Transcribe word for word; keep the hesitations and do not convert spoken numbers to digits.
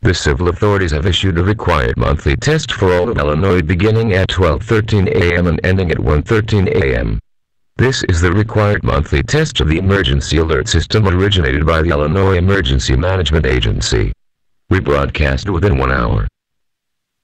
The civil authorities have issued a required monthly test for all of Illinois beginning at twelve thirteen a m and ending at one thirteen a m This is the required monthly test of the emergency alert system originated by the Illinois Emergency Management Agency. We broadcast within one hour.